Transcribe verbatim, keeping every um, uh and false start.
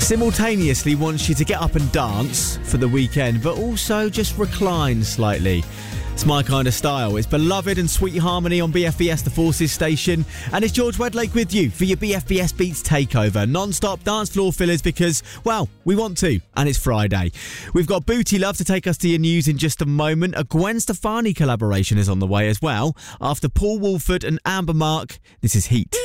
Simultaneously wants you to get up and dance for the weekend, but also just recline slightly. It's my kind of style. It's Beloved and Sweet Harmony on B F B S The Forces station. And it's George Wedlake with you for your B F B S Beats Takeover. Non-stop dance floor fillers because, well, we want to. And it's Friday. We've got Booty Love to take us to your news in just a moment. A Gwen Stefani collaboration is on the way as well. After Paul Woolford and Amber Mark, this is Heat.